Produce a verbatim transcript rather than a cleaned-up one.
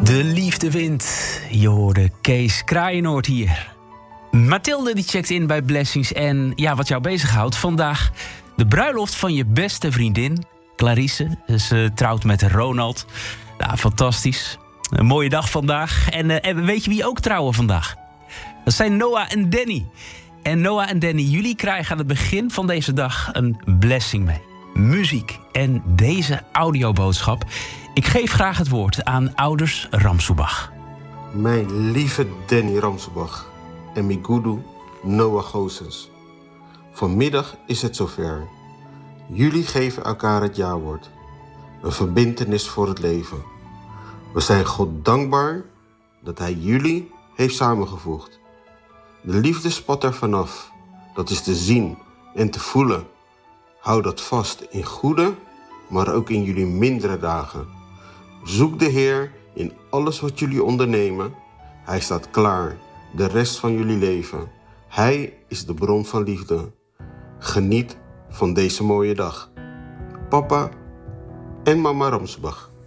De liefde wint. Je hoorde Kees Kraaienoord hier. Mathilde die checkt in bij Blessings. En ja, wat jou bezighoudt vandaag. De bruiloft van je beste vriendin, Clarisse. Ze trouwt met Ronald. Nou, fantastisch. Een mooie dag vandaag. En, uh, en weet je wie ook trouwen vandaag? Dat zijn Noah en Danny. En Noah en Danny, jullie krijgen aan het begin van deze dag een blessing mee. Muziek en deze audioboodschap. Ik geef graag het woord aan ouders Ramsoebach. Mijn lieve Danny Ramsoebach en Migudu Noah Gozens. Vanmiddag is het zover. Jullie geven elkaar het jawoord. Een verbintenis voor het leven. We zijn God dankbaar dat Hij jullie heeft samengevoegd. De liefde spat er vanaf. Dat is te zien en te voelen. Hou dat vast in goede, maar ook in jullie mindere dagen. Zoek de Heer in alles wat jullie ondernemen. Hij staat klaar de rest van jullie leven. Hij is de bron van liefde. Geniet van deze mooie dag. Papa en mama Ramsoebach.